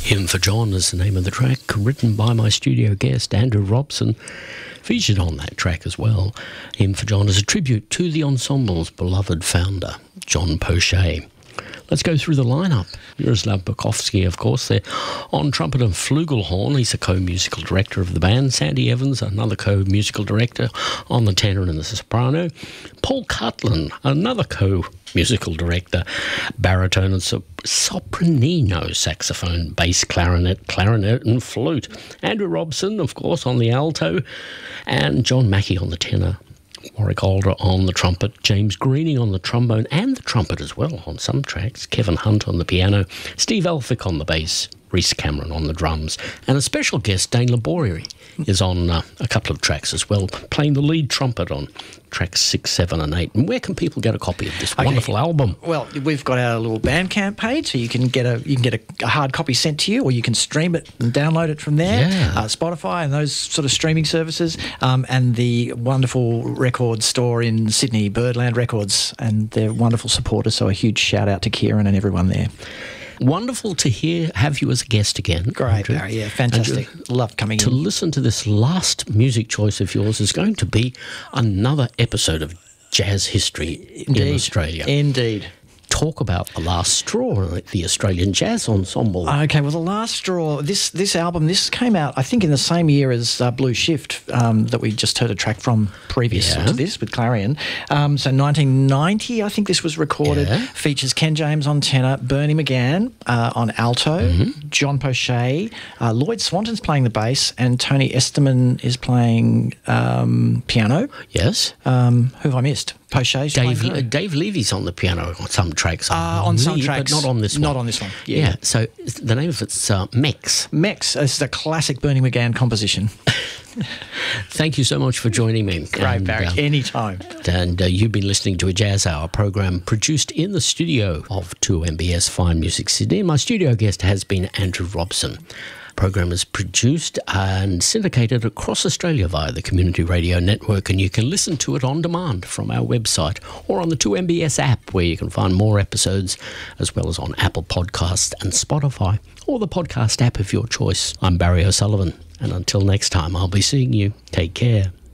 Hymn for John is the name of the track, written by my studio guest, Andrew Robson, featured on that track as well. Hymn for John is a tribute to the ensemble's beloved founder, John Pochet. Let's go through the lineup. Miroslav Bukovsky, of course, there on trumpet and flugelhorn. He's a co-musical director of the band. Sandy Evans, another co-musical director on the tenor and the soprano. Paul Cutlin, another co-musical director, baritone and sopranino, saxophone, bass, clarinet and flute. Andrew Robson, of course, on the alto, and John Mackey on the tenor. Warwick Alder on the trumpet, James Greening on the trombone and the trumpet as well on some tracks, Kevin Hunt on the piano, Steve Elphick on the bass, Rhys Cameron on the drums, and a special guest, Dane Laborie, is on a couple of tracks as well, playing the lead trumpet on tracks 6, 7 and 8. And where can people get a copy of this wonderful album? Well, we've got our little Bandcamp page, so you can get a hard copy sent to you, or you can stream it and download it from there. Yeah. Spotify and those sort of streaming services, and the wonderful record store in Sydney, Birdland Records, and they're wonderful supporters, so a huge shout out to Kieran and everyone there. Wonderful to have you as a guest again. Great, Andrew. Barry, yeah, fantastic. Love coming to in. Listen to this last music choice of yours is going to be another episode of Jazz History in Australia. Indeed. Talk about the last straw, the Australian Jazz Ensemble. Okay, well, the last straw, this album, this came out, I think, in the same year as Blue Shift that we just heard a track from previous to this with Clarion. So 1990, I think this was recorded. Yeah. Features Ken James on tenor, Bernie McGann on alto, John Pochet, Lloyd Swanton's playing the bass, and Tony Esterman is playing piano. Yes. Who have I missed? Pochet's Dave Levy's on the piano on some tracks. On some tracks. But not on this one. Not on this one. Yeah. So the name of it's Mex. Mex. This is a classic Bernie McGann composition. Thank you so much for joining me. Great, Barry. Anytime. And you've been listening to a Jazz Hour program produced in the studio of 2MBS Fine Music Sydney. My studio guest has been Andrew Robson. Program is produced and syndicated across Australia via the Community Radio Network, and you can listen to it on demand from our website or on the 2MBS app, where you can find more episodes, as well as on Apple Podcasts and Spotify, or the podcast app of your choice. I'm Barry O'Sullivan, and until next time, I'll be seeing you. Take care.